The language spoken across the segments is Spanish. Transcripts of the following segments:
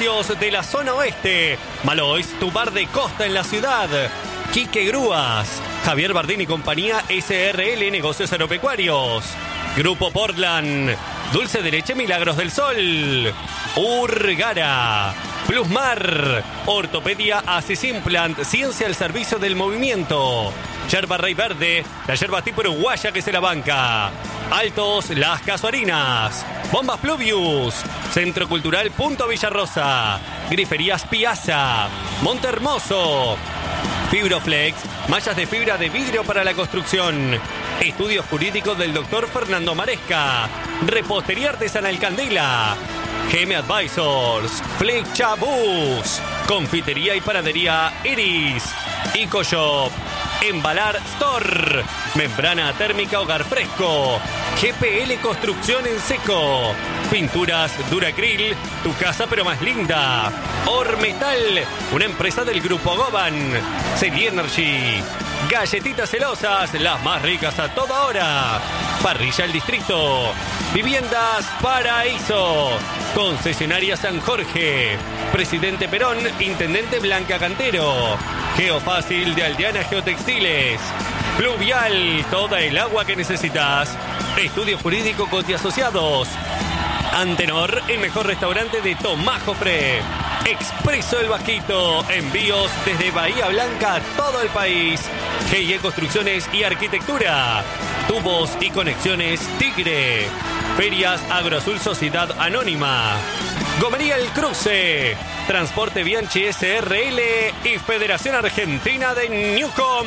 Servicios de la zona oeste. Malois, tu bar de costa en la ciudad. Quique Grúas. Javier Bardín y compañía SRL Negocios Agropecuarios. Grupo Portland. Dulce de leche Milagros del Sol. Urgara. Plusmar. Ortopedia Asis Implant. Ciencia al servicio del movimiento. Yerba Rey Verde. La yerba tipo uruguaya que se la banca. Altos Las Casuarinas. Bombas Pluvius. Centro Cultural Punto Villarrosa. Griferías Piazza. Montehermoso. Fibroflex. Mallas de fibra de vidrio para la construcción. Estudios jurídicos del doctor Fernando Maresca. Repostería artesanal Candela. GM Advisors. Flecha Bus. Confitería y panadería Iris. EcoShop. Embalar Store. Membrana térmica Hogar Fresco. GPL Construcción en seco. Pinturas Duracril. Tu casa pero más linda. Ormetal. Una empresa del grupo Goban. Celi Energy. Galletitas celosas. Las más ricas a toda hora. Parrilla El Distrito. Viviendas Paraíso. Concesionaria San Jorge. Presidente Perón. Intendente Blanca Cantero. Geofácil de Aldeana Geotextiles. Fluvial, toda el agua que necesitas. Estudio Jurídico Coti Asociados. Antenor, el mejor restaurante de Tomás Jofré. Expreso El Vasquito, envíos desde Bahía Blanca a todo el país. GIE Construcciones y Arquitectura. Tubos y conexiones Tigre. Ferias Agroazul Sociedad Anónima. Gomería El Cruce. Transporte Bianchi SRL y Federación Argentina de Newcom.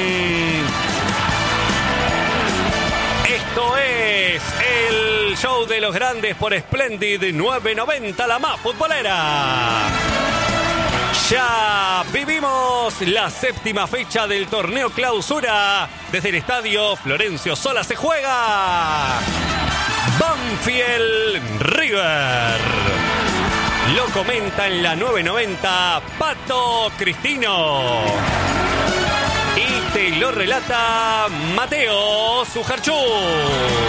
Esto es el show de los grandes por Splendid 990, la más futbolera. Ya vivimos la séptima fecha del torneo Clausura. Desde el estadio Florencio Sola se juega Banfield River. Lo comenta en la 990 Pato Cristino. Y te lo relata Mateo Sujarchú.